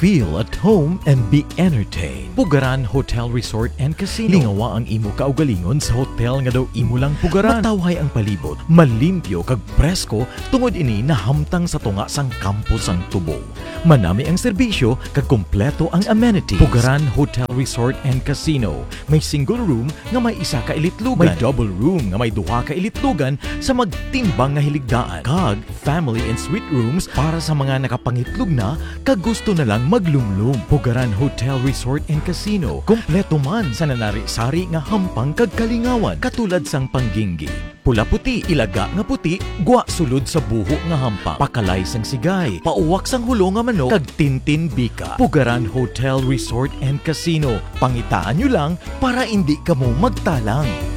Feel at home and be entertained. Pugaran Hotel Resort and Casino. Lingawa ang imo kaugalingon sa hotel nga daw imo lang pugaran. Matawhay ang palibot, malimpyo kag presko tungod ini nahamtang sa tunga sang campus ang Tubo. Manami ang serbisyo kag kompleto ang amenities. Pugaran Hotel Resort and Casino. May single room nga may isa ka ilitlugan. May double room nga may duha ka ilitlugan sa magtimbang nga hiligdaan. Kag family and suite rooms para sa mga nakapangitlog na kag gusto na lang maglumlum. Pugaran Hotel Resort and Casino. Kompleto man sa nanari-sari nga hampang kag kalingawan katulad sang Pangginggi. Pula puti, ilaga nga puti, gwa sulod sa buho nga hampang. Pakalay sang sigay, pauwak sang hulo nga manok, kag tintin bika. Pugaran Hotel Resort and Casino. Pangitaan nyo lang para hindi ka mo magtalang.